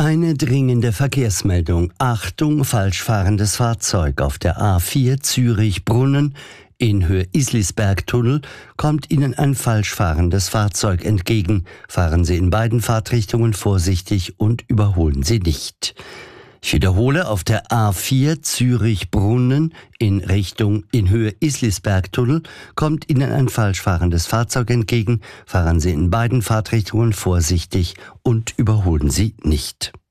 Eine dringende Verkehrsmeldung. Achtung, falsch fahrendes Fahrzeug auf der A4 Zürich-Brunnen in Höhe Islisberg-Tunnel kommt Ihnen ein falsch fahrendes Fahrzeug entgegen. Fahren Sie in beiden Fahrtrichtungen vorsichtig und überholen Sie nicht. Ich wiederhole, auf der A4 Zürich-Brunnen in Höhe Islisberg-Tunnel kommt Ihnen ein falsch fahrendes Fahrzeug entgegen. Fahren Sie in beiden Fahrtrichtungen vorsichtig und überholen Sie nicht.